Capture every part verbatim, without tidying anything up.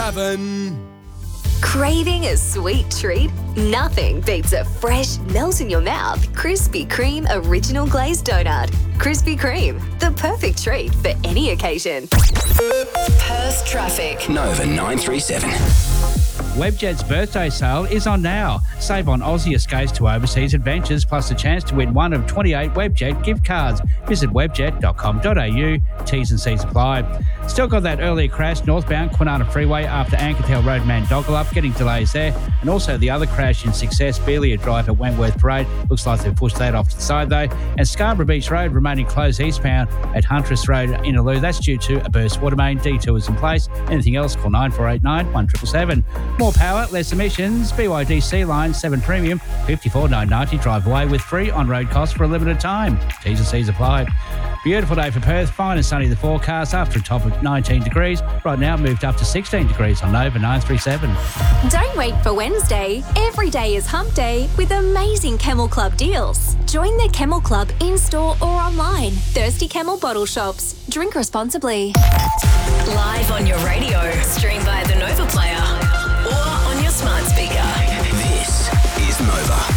seven. Craving a sweet treat? Nothing beats a fresh, melt-in-your-mouth Krispy Kreme Original Glazed Donut. Krispy Kreme, the perfect treat for any occasion. Perth traffic. Nova nine three seven. Webjet's birthday sale is on now. Save on Aussie escapes to overseas adventures, plus a chance to win one of twenty-eight Webjet gift cards. Visit webjet dot com dot a u. T's and C's apply. Still got that earlier crash northbound Kwinana Freeway after Ankertel Road Mandogalup, getting delays there. And also the other crash in Success, Belia Drive at Wentworth Parade. Looks like they've pushed that off to the side though. And Scarborough Beach Road remaining closed eastbound at Huntress Road, Innaloo. That's due to a burst water main. Detours in place. Anything else, call nine four eight nine, one seven seven seven. More power, less emissions. B Y D C Line seven Premium, fifty-four nine ninety. Drive away with free on-road costs for a limited time. T's and C's apply. Beautiful day for Perth. Fine and sunny the forecast after a top of nineteen degrees. Right now moved up to sixteen degrees on Nova nine three seven. Don't wait for Wednesday. Every day is hump day with amazing Camel Club deals. Join the Camel Club in-store or online. Thirsty Camel bottle shops. Drink responsibly. Live on your radio. Stream via the Nova Player or on your smart speaker. This is Nova.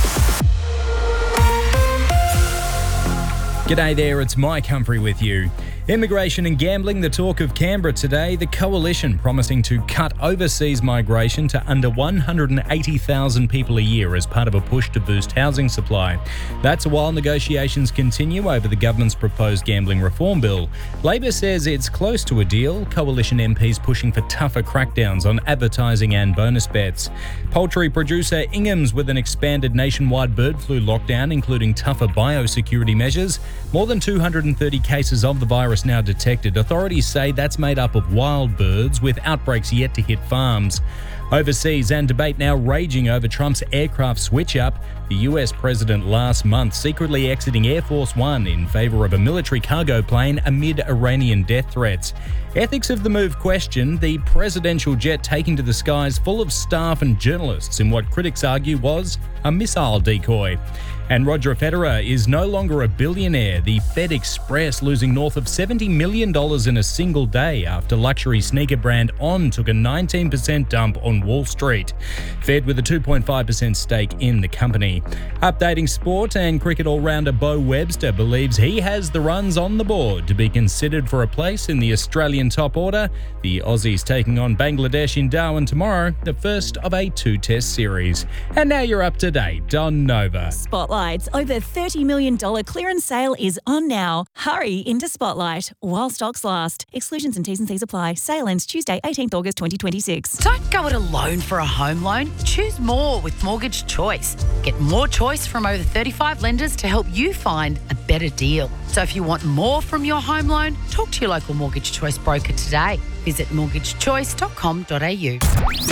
G'day there, it's Mike Humphrey with you. Immigration and gambling, the talk of Canberra today. The Coalition promising to cut overseas migration to under one hundred eighty thousand people a year as part of a push to boost housing supply. That's while negotiations continue over the government's proposed gambling reform bill. Labor says it's close to a deal. Coalition M Ps pushing for tougher crackdowns on advertising and bonus bets. Poultry producer Ingham's with an expanded nationwide bird flu lockdown, including tougher biosecurity measures. More than two hundred thirty cases of the virus now detected. Authorities say that's made up of wild birds, with outbreaks yet to hit farms. Overseas, and debate now raging over Trump's aircraft switch-up. The U S president last month secretly exiting Air Force One in favour of a military cargo plane amid Iranian death threats. Ethics of the move questioned, the presidential jet taking to the skies full of staff and journalists in what critics argue was a missile decoy. And Roger Federer is no longer a billionaire. The Fed Express losing north of seventy million dollars in a single day after luxury sneaker brand On took a nineteen percent dump on Wall Street. Fed with a two point five percent stake in the company. Updating sport, and cricket all-rounder Bo Webster believes he has the runs on the board to be considered for a place in the Australian top order. The Aussies taking on Bangladesh in Darwin tomorrow, the first of a two-test series. And now you're up to date on Nova. Spotlight's over thirty million dollars clearance sale is on now. Hurry into Spotlight while stocks last. Exclusions and T's and C's apply. Sale ends Tuesday, eighteenth August twenty twenty-six. Don't go it alone for a home loan. Choose more with Mortgage Choice. Get more choice from over thirty-five lenders to help you find a better deal. So if you want more from your home loan, talk to your local Mortgage Choice broker today. Visit mortgage choice dot com dot a u.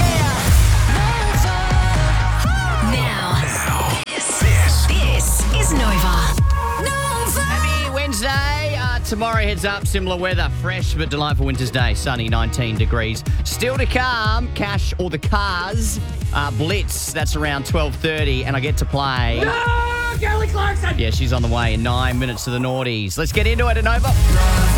Now, this, this is Nova. Nova. Happy Wednesday. Uh, tomorrow heads up, similar weather. Fresh but delightful winter's day. Sunny, nineteen degrees. Still to come, Cash or the Cars. Uh, Blitz, that's around twelve thirty, and I get to play... No, Kelly Clarkson! Yeah, she's on the way in nine minutes to the noughties. Let's get into it at Nova.